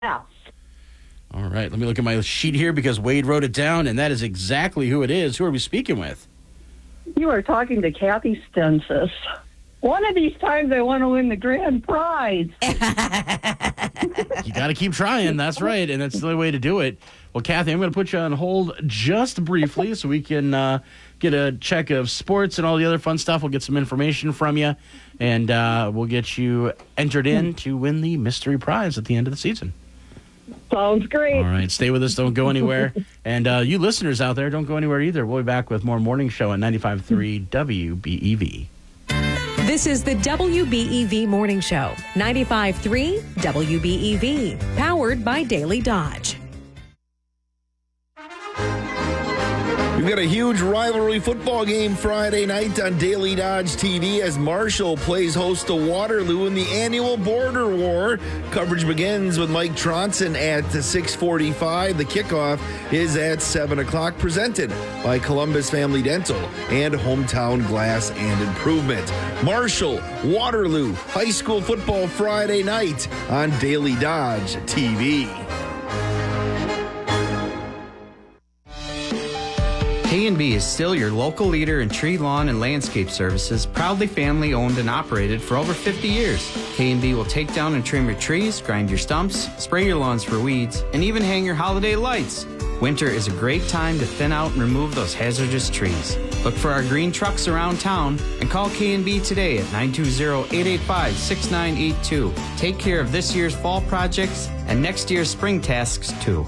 Yeah. All right, let me look at my sheet here because Wade wrote it down, and that is exactly who it is. Who are we speaking with? You are talking to Kathy Stensis. One of these times I want to win the grand prize. You got to keep trying. That's right, and that's the only way to do it. Well, Kathy, I'm going to put you on hold just briefly so we can get a check of sports and all the other fun stuff. We'll get some information from you, and we'll get you entered in to win the mystery prize at the end of the season. Sounds great. All right, stay with us. Don't go anywhere. And you listeners out there, don't go anywhere either. We'll be back with more Morning Show on 95.3 WBEV. This is the WBEV Morning Show, 95.3 WBEV, powered by Daily Dodge. We've got a huge rivalry football game Friday night on Daily Dodge TV as Marshall plays host to Waterloo in the annual Border War. Coverage begins with Mike Tronson at 6:45. The kickoff is at 7 o'clock, presented by Columbus Family Dental and Hometown Glass and Improvement. Marshall, Waterloo, high school football Friday night on Daily Dodge TV. K&B is still your local leader in tree, lawn, and landscape services, proudly family owned and operated for over 50 years. K&B will take down and trim your trees, grind your stumps, spray your lawns for weeds, and even hang your holiday lights. Winter is a great time to thin out and remove those hazardous trees. Look for our green trucks around town and call K&B today at 920-885-6982. Take care of this year's fall projects and next year's spring tasks too.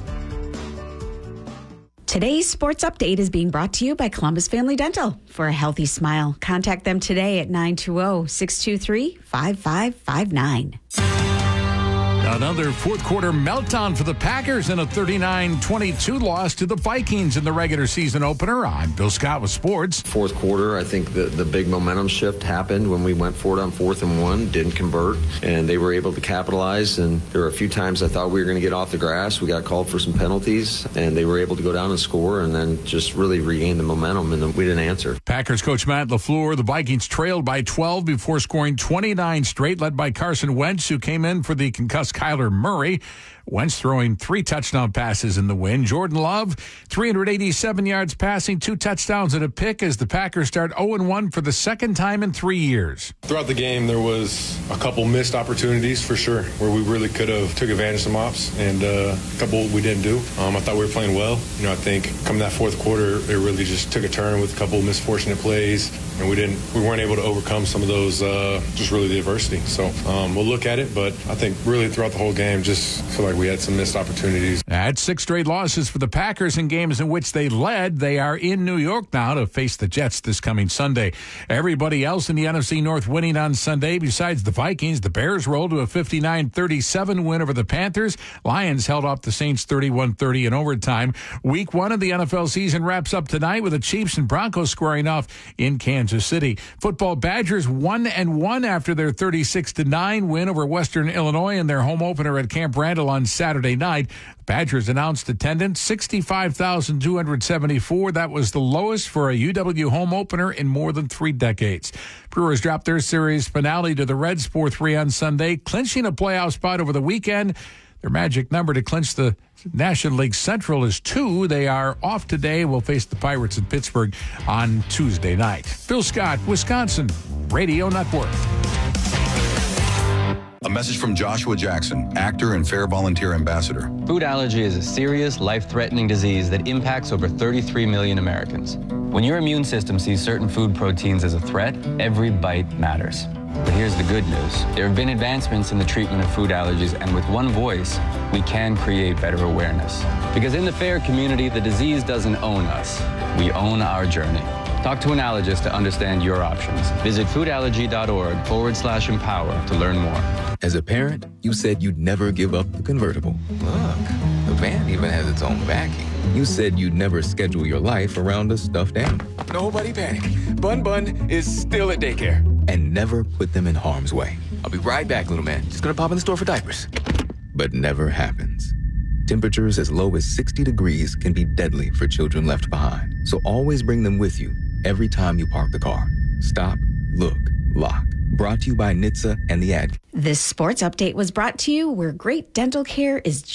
Today's sports update is being brought to you by Columbus Family Dental. For a healthy smile, contact them today at 920-623-5559. Another fourth quarter meltdown for the Packers in a 39-22 loss to the Vikings in the regular season opener. I'm Bill Scott with sports. Fourth quarter, I think the big momentum shift happened when we went for it on 4th and 1, didn't convert, and they were able to capitalize. And there were a few times I thought we were going to get off the grass. We got called for some penalties, and they were able to go down and score and then just really regain the momentum, and then we didn't answer. Packers coach Matt LaFleur, the Vikings trailed by 12 before scoring 29 straight, led by Carson Wentz, who came in for the concussed Kyler Murray. Wentz throwing 3 touchdown passes in the win. Jordan Love, 387 yards passing, 2 touchdowns and a pick as the Packers start 0-1 for the second time in 3 years. Throughout the game, there was a couple missed opportunities for sure, where we really could have took advantage of some ops, and a couple we didn't do. I thought we were playing well. I think coming that fourth quarter, it really just took a turn with a couple misfortunate plays, and we weren't able to overcome some of those, just really the adversity. So we'll look at it, but I think really throughout the whole game, just feel like we had some missed opportunities. At 6 straight losses for the Packers in games in which they led. They are in New York now to face the Jets this coming Sunday. Everybody else in the NFC North winning on Sunday besides the Vikings. The Bears rolled to a 59-37 win over the Panthers. Lions held off the Saints 31-30 in overtime. Week 1 of the NFL season wraps up tonight with the Chiefs and Broncos squaring off in Kansas City. Football Badgers 1-1 after their 36-9 win over Western Illinois in their home opener at Camp Randall on Saturday night. Badgers announced attendance 65,274. That was the lowest for a UW home opener in more than 3 decades. Brewers dropped their series finale to the Reds 4-3 on Sunday, clinching a playoff spot over the weekend. Their magic number to clinch the National League Central is 2. They are off today. We'll face the Pirates in Pittsburgh on Tuesday night. Bill Scott, Wisconsin Radio Network. A message from Joshua Jackson, actor and Fair Volunteer Ambassador. Food allergy is a serious, life-threatening disease that impacts over 33 million Americans. When your immune system sees certain food proteins as a threat, every bite matters. But here's the good news. There have been advancements in the treatment of food allergies, and with one voice, we can create better awareness. Because in the FAIR community, the disease doesn't own us. We own our journey. Talk to an allergist to understand your options. Visit foodallergy.org/empower to learn more. As a parent, you said you'd never give up the convertible. Look, the van even has its own backing. You said you'd never schedule your life around a stuffed animal. Nobody panic. Bun Bun is still at daycare. And never put them in harm's way. I'll be right back, little man. Just gonna pop in the store for diapers. But never happens. Temperatures as low as 60 degrees can be deadly for children left behind. So always bring them with you every time you park the car. Stop, look, lock. Brought to you by NHTSA and the Ad. This sports update was brought to you where great dental care is